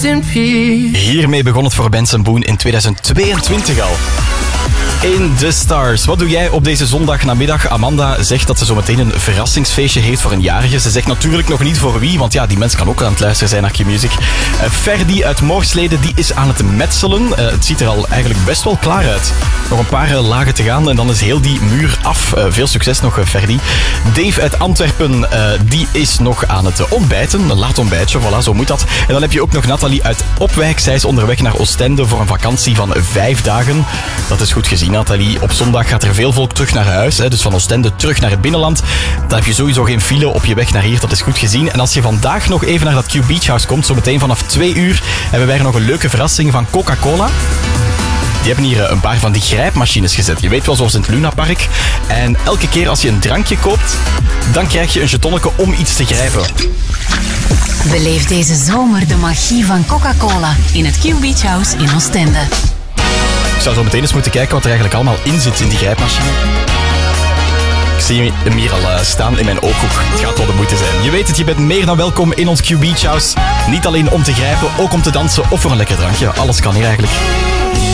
in peace. Hiermee begon het voor Benson Boone in 2022 al. In the Stars. Wat doe jij op deze zondagnamiddag? Amanda zegt dat ze zo meteen een verrassingsfeestje heeft voor een jarige. Ze zegt natuurlijk nog niet voor wie, want ja, die mens kan ook aan het luisteren zijn naar Q-Music. Ferdy uit Moorsleden, die is aan het metselen. Het ziet er al eigenlijk best wel klaar uit. Nog een paar lagen te gaan en dan is heel die muur af. Veel succes nog, Ferdy. Dave uit Antwerpen, die is nog aan het ontbijten. Een laat ontbijtje, voilà, zo moet dat. En dan heb je ook nog Nathalie uit Opwijk. Zij is onderweg naar Oostende voor een vakantie van 5 dagen. Dat is goed gezien, Nathalie. Op zondag gaat er veel volk terug naar huis. Dus van Oostende terug naar het binnenland. Dan heb je sowieso geen file op je weg naar hier. Dat is goed gezien. En als je vandaag nog even naar dat Q Beach House komt, zo meteen vanaf 2 uur, hebben wij er nog een leuke verrassing van Coca-Cola. Die hebben hier een paar van die grijpmachines gezet. Je weet wel, zoals in het Lunapark. En elke keer als je een drankje koopt, dan krijg je een jetonneke om iets te grijpen. Beleef deze zomer de magie van Coca-Cola in het Q Beach House in Oostende. Ik zou zo meteen eens moeten kijken wat er eigenlijk allemaal in zit in die grijpmachine. Ik zie hem hier al staan in mijn ooghoek. Het gaat wel de moeite zijn. Je weet het, je bent meer dan welkom in ons Q Beach House. Niet alleen om te grijpen, ook om te dansen of voor een lekker drankje. Alles kan hier eigenlijk.